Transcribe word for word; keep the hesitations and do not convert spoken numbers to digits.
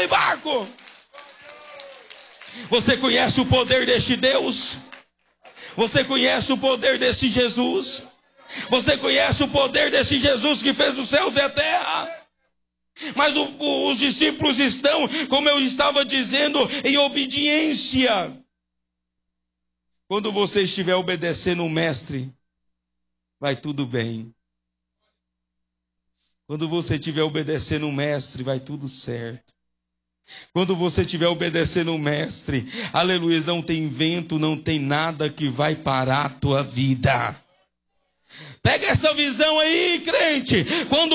naquele barco. Você conhece o poder deste Deus? Você conhece o poder desse Jesus? Você conhece o poder desse Jesus que fez os céus e a terra? Mas o, o, os discípulos estão, como eu estava dizendo, em obediência. Quando você estiver obedecendo o mestre, vai tudo bem. Quando você estiver obedecendo o mestre, vai tudo certo. Quando você estiver obedecendo o mestre, aleluia, não tem vento, não tem nada que vai parar a tua vida. Pega essa visão aí, crente. Quando